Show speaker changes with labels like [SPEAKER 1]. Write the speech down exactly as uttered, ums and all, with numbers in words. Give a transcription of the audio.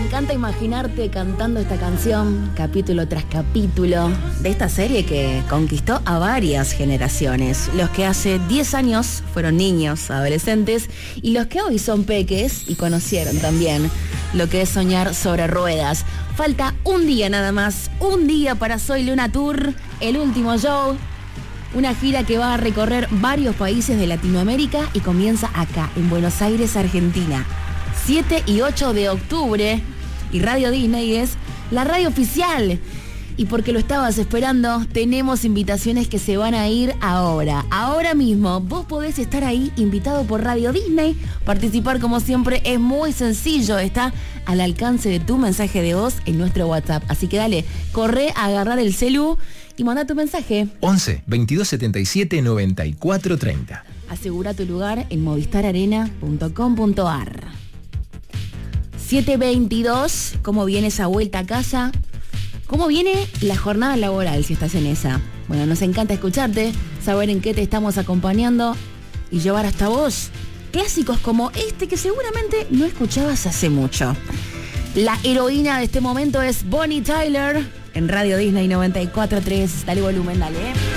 [SPEAKER 1] encanta imaginarte cantando esta canción, capítulo tras capítulo, de esta serie que conquistó a varias generaciones. Los que hace diez años fueron niños, adolescentes, y los que hoy son peques y conocieron también lo que es soñar sobre ruedas. Falta un día nada más, un día para Soy Luna Tour, el último show. Una gira que va a recorrer varios países de Latinoamérica y comienza acá, en Buenos Aires, Argentina. siete y ocho de octubre. Y Radio Disney es la radio oficial. Y porque lo estabas esperando, tenemos invitaciones que se van a ir ahora. Ahora mismo, vos podés estar ahí invitado por Radio Disney. Participar, como siempre, es muy sencillo. Está al alcance de tu mensaje de voz en nuestro WhatsApp. Así que dale, corre a agarrar el celu y manda tu mensaje.
[SPEAKER 2] once, veintidós setenta y siete, noventa y cuatro treinta.
[SPEAKER 1] Asegura tu lugar en movistar arena punto com punto ar. siete veintidós, ¿cómo viene esa vuelta a casa? ¿Cómo viene la jornada laboral si estás en esa? Bueno, nos encanta escucharte, saber en qué te estamos acompañando y llevar hasta vos clásicos como este que seguramente no escuchabas hace mucho. La heroína de este momento es Bonnie Tyler en Radio Disney noventa y cuatro punto tres. Dale volumen, dale.